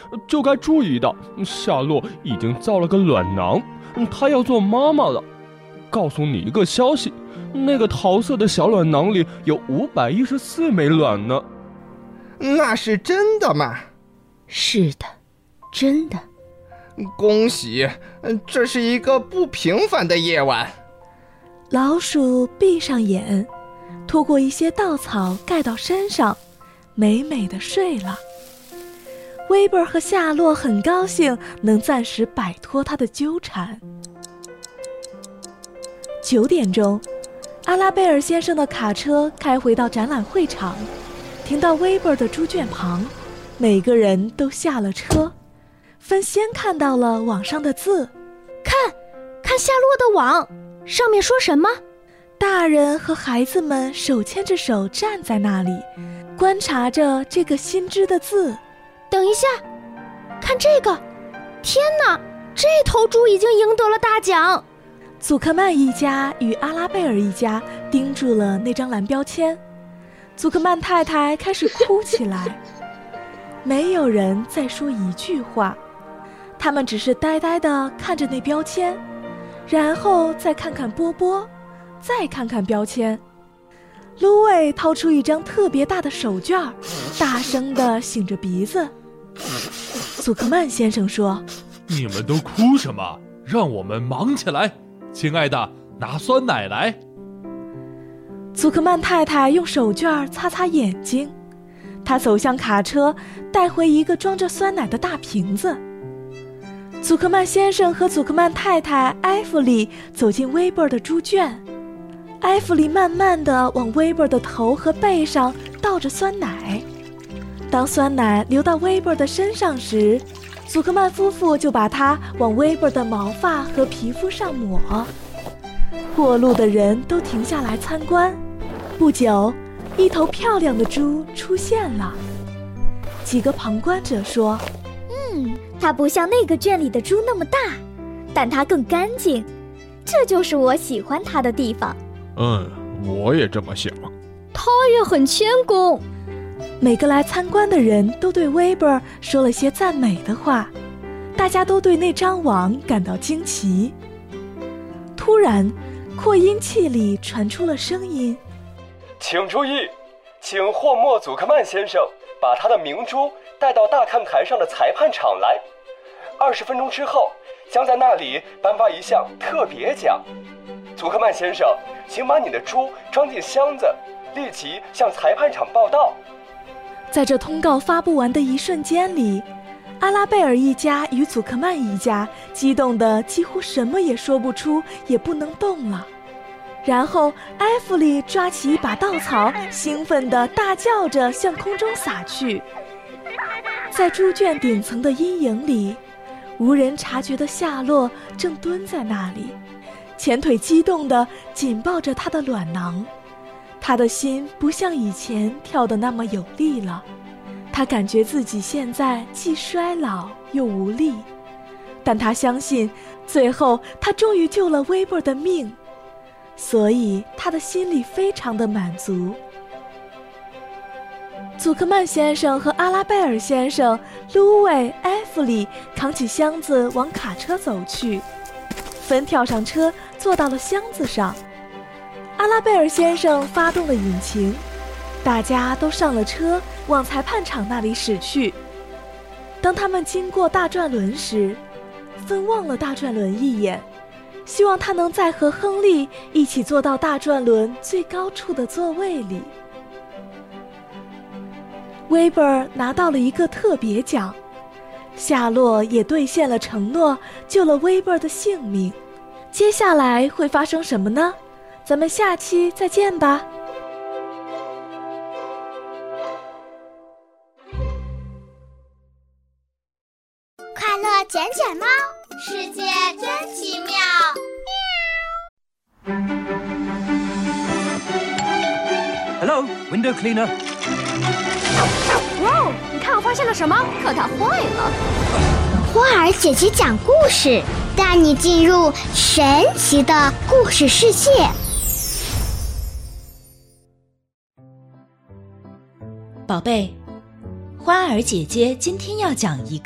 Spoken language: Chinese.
就该注意到夏洛已经造了个卵囊，她要做妈妈了。告诉你一个消息，那个桃色的小卵囊里有514枚卵呢。 那是真的吗？ 是的，真的。 恭喜，这是一个不平凡的夜晚。 老鼠闭上眼，拖过一些稻草盖到身上，美美地睡了。威伯和夏洛很高兴能暂时摆脱他的纠缠。9点钟，阿拉贝尔先生的卡车开回到展览会场，停到威伯的猪圈旁，每个人都下了车，分先看到了网上的字。 看夏洛的网，上面说什么？ 大人和孩子们手牵着手站在那里，观察着这个新知的字。 等一下，看这个！天哪，这头猪已经赢得了大奖！ 祖克曼一家与阿拉贝尔一家盯住了那张蓝标签，祖克曼太太开始哭起来。没有人再说一句话，他们只是呆呆地看着那标签，然后再看看波波，再看看标签。芦苇掏出一张特别大的手绢，大声地擤着鼻子。祖克曼先生说：“ 你们都哭什么？让我们忙起来！亲爱的，拿酸奶来。” 祖克曼太太用手绢擦擦眼睛，她走向卡车，带回一个装着酸奶的大瓶子。祖克曼先生和祖克曼太太埃弗里走进威伯的猪圈，埃弗里慢慢地往威伯的头和背上倒着酸奶。当酸奶流到威伯的身上时，祖克曼夫妇就把它往威伯的毛发和皮肤上抹。过路的人都停下来参观。不久，一头漂亮的猪出现了。几个旁观者说：“ 它不像那个圈里的猪那么大，但它更干净，这就是我喜欢它的地方。” 我也这么想。 它也很谦恭。 每个来参观的人都对威伯说了些赞美的话，大家都对那张网感到惊奇。突然，扩音器里传出了声音：“ 请注意，请霍莫·祖克曼先生把他的明珠带到大看台上的裁判场来。20分钟之后，将在那里颁发一项特别奖。祖克曼先生，请把你的猪装进箱子，立即向裁判场报到。” 在这通告发布完的一瞬间里，阿拉贝尔一家与祖克曼一家激动得几乎什么也说不出，也不能动了。然后埃弗里抓起一把稻草，兴奋地大叫着向空中撒去。在猪圈顶层的阴影里，无人察觉的夏洛正蹲在那里，前腿激动地紧抱着他的卵囊。他的心不像以前跳得那么有力了，他感觉自己现在既衰老又无力，但他相信最后他终于救了威伯的命，所以他的心里非常的满足。祖克曼先生和阿拉贝尔先生、芦苇、埃弗里扛起箱子往卡车走去，芬跳上车坐到了箱子上。阿拉贝尔先生发动了引擎，大家都上了车，往裁判场那里驶去。当他们经过大转轮时，芬望了大转轮一眼，希望他能再和亨利一起坐到大转轮最高处的座位里。威伯拿到了一个特别奖，夏洛也兑现了承诺，救了威伯的性命。接下来会发生什么呢？咱们下期再见吧。 快乐卷卷猫，世界真奇妙。 Hello, window cleaner. 哇哦，你看我发现了什么？可它坏了。 花儿姐姐讲故事，带你进入神奇的故事世界。 宝贝，花儿姐姐今天要讲一个